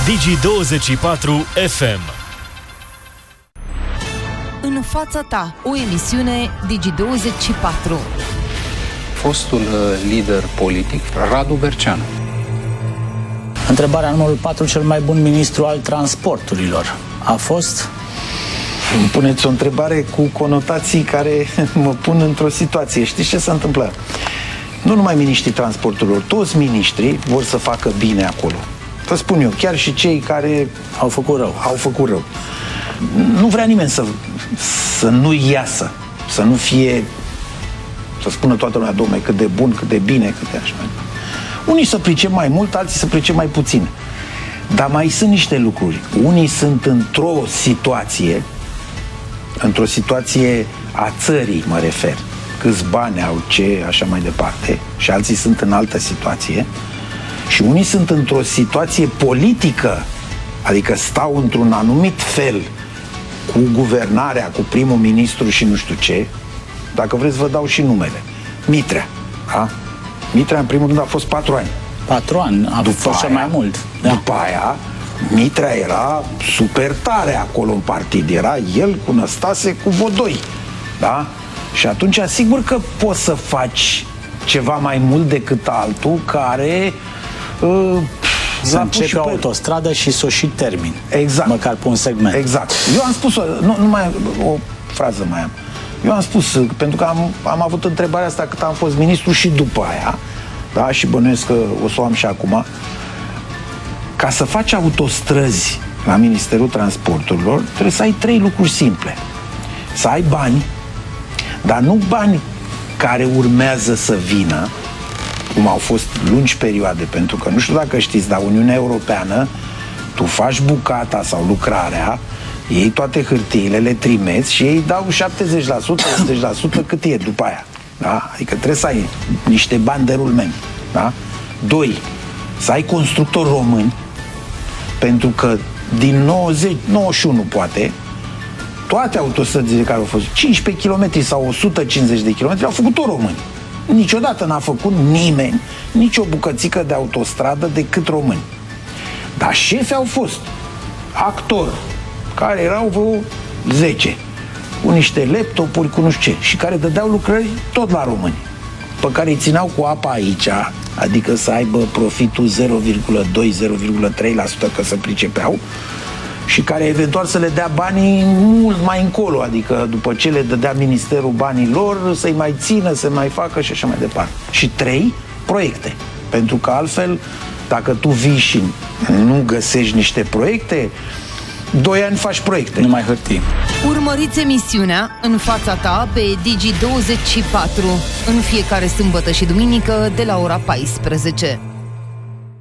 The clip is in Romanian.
Digi24 FM. În fața ta, o emisiune Digi24. Fostul lider politic, Radu Berceanu. Întrebarea numărul 4, cel mai bun ministru al transporturilor a fost? Îmi puneți o întrebare cu conotații care mă pun într-o situație. Știți ce se întâmplă? Nu numai miniștrii transporturilor, toți miniștrii vor să facă bine acolo. Vă spun eu, chiar și cei care Au făcut rău. Nu vrea nimeni să nu iasă, să nu fie, să spună toată lumea, dom'le, cât de bun, cât de bine, cât de așa. Unii să pricep mai mult, alții să pricep mai puțin. Dar mai sunt niște lucruri. Unii sunt într-o situație a țării, mă refer. Câți bani au, ce, așa mai departe. Și alții sunt în altă situație. Și unii sunt într-o situație politică, adică stau într-un anumit fel cu guvernarea, cu primul ministru și nu știu ce. Dacă vreți vă dau și numele. Mitrea, da? Mitrea în primul rând a fost 4 ani. 4 ani, a fost cel mai mult. Da. După aia, Mitrea era super tare acolo în partid. Era el cu Năstase, cu Vodoi, da? Și atunci, sigur că poți să faci ceva mai mult decât altul care... să începe o autostradă și să o și termin. Exact. Măcar pe un segment. Exact. Eu am spus, numai o frază mai am. Eu am spus, pentru că am avut întrebarea asta cât am fost ministru și după aia, da, și bănuiesc că o să o am și acum, ca să faci autostrăzi la Ministerul Transporturilor, trebuie să ai 3 lucruri simple. Să ai bani, dar nu bani care urmează să vină, cum au fost lungi perioade, pentru că nu știu dacă știți, dar Uniunea Europeană, tu faci bucata sau lucrarea, iei toate hârtiile, le trimeți și ei dau 70%, 80% cât e după aia. Da? Adică trebuie să ai niște bani de rulment. Da? 2. Să ai constructori români, pentru că din 91 poate, toate autostrăzile care au fost 15 km sau 150 de km au făcut-o români. Niciodată n-a făcut nimeni nicio bucățică de autostradă decât români. Dar șefi au fost actori, care erau vreo 10, cu niște laptopuri, cu nu știu ce, și care dădeau lucrări tot la români, pe care îi țineau cu apa aici, adică să aibă profitul 0,2-0,3%, că se pricepeau, și care eventual să le dea banii mult mai încolo, adică după ce le dădea ministerul banii lor, să-i mai țină, să mai facă și așa mai departe. Și 3, proiecte. Pentru că altfel, dacă tu vii și nu găsești niște proiecte, 2 ani faci proiecte. Nu mai hârtii. Urmăriți emisiunea În fața ta pe Digi24 în fiecare sâmbătă și duminică de la ora 14.